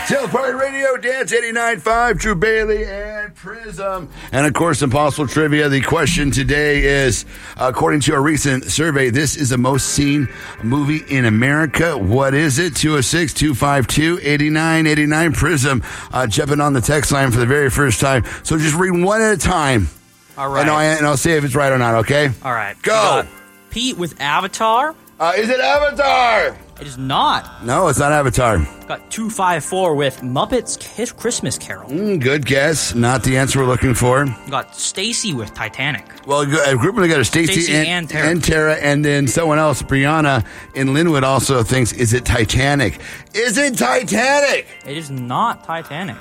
Tail Party Radio, Dance 89.5, Drew Bailey, and Prism. And, of course, Impossible Trivia. The question today is, according to a recent survey, this is the most seen movie in America. What is it? 206-252-8989. Prism jumping on the text line for the very first time. So just read one at a time. All right. And I'll say if it's right or not, okay? All right. Go. Pete with Avatar. Is it Avatar? It is not. No, it's not Avatar. Got 254 with Muppets Christmas Carol. Good guess. Not the answer we're looking for. Got Stacy with Titanic. Well, a group of got a Stacy and Tara, and then someone else, Brianna in Linwood, also thinks, is it Titanic? Is it Titanic? It is not Titanic.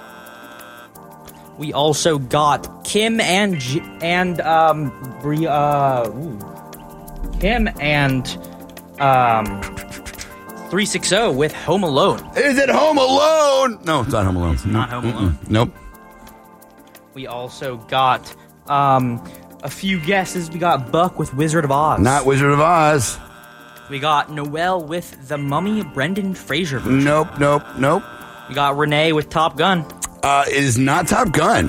We also got Kim and Kim and 360 with Home Alone. Is it Home Alone? No, it's not Home Alone. It's not Home Alone. Nope. We also got a few guesses. We got Buck with Wizard of Oz. Not Wizard of Oz. We got Noelle with The Mummy, Brendan Fraser version. Nope. We got Renee with Top Gun. It is not Top Gun.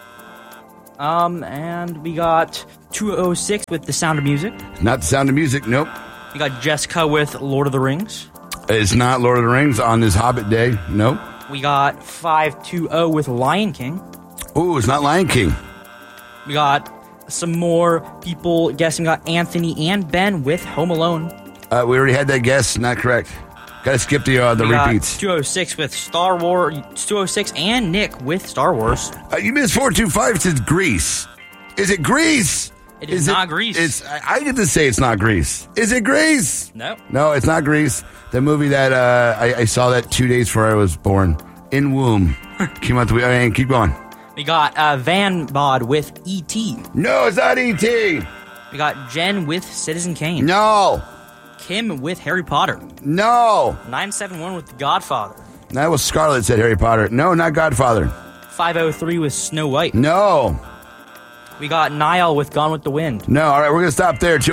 And we got 206 with The Sound of Music. Not The Sound of Music, nope. We got Jessica with Lord of the Rings. It's not Lord of the Rings on this Hobbit day, nope. We got 520 with Lion King. Ooh, it's not Lion King. We got some more people guessing. We got Anthony and Ben with Home Alone. We already had that guess, not correct. Gotta skip the repeats. 206 with Star Wars. 206 and Nick with Star Wars. You missed 425. It says Grease. Is it Grease? It is not Grease. I get to say it's not Grease. Is it Grease? No. No, it's not Grease. The movie that I saw that 2 days before I was born. In Womb. Came out and keep going. We got Van Bod with E.T. No, it's not E.T. We got Jen with Citizen Kane. No. Kim with Harry Potter. No. 971 with The Godfather. That was Scarlett said Harry Potter. No, not Godfather. 503 with Snow White. No. We got Niall with Gone with the Wind. No, all right, we're going to stop there.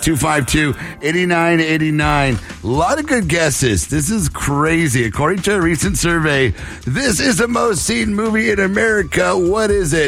206-252-8989. A lot of good guesses. This is crazy. According to a recent survey, this is the most seen movie in America. What is it?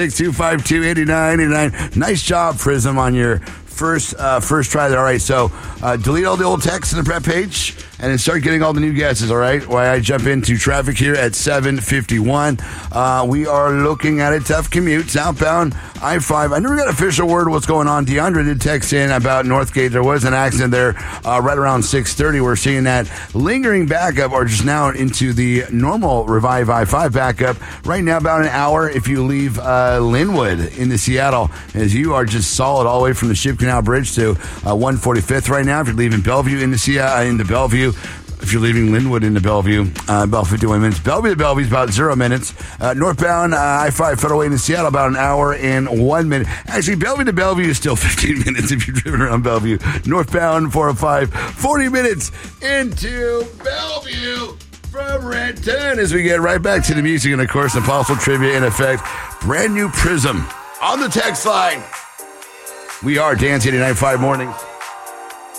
206-252-8989. Nice job, Prism, on your first try there. All right, so delete all the old text in the prep page and then start getting all the new guesses, all right? While I jump into traffic here at 7:51. We are looking at a tough commute southbound I-5. I never got official word what's going on. DeAndre did text in about Northgate. There was an accident there right around 6:30. We're seeing that lingering backup or just now into the normal Revive I-5 backup. Right now, about an hour if you leave Linwood into Seattle, as you are just solid all the way from the Ship Canal Bridge to 145th right now. If you're leaving Bellevue into Bellevue, if you're leaving Linwood into Bellevue, about 51 minutes. Bellevue to Bellevue is about 0 minutes. Northbound I-5 Federal Way into Seattle, about an hour and 1 minute. Actually, Bellevue to Bellevue is still 15 minutes if you're driving around Bellevue. Northbound 405, 40 minutes into Bellevue from Renton. As we get right back to the music and, of course, Impossible Trivia in effect. Brand new Prism on the text line. We are Dance 89.5 Mornings.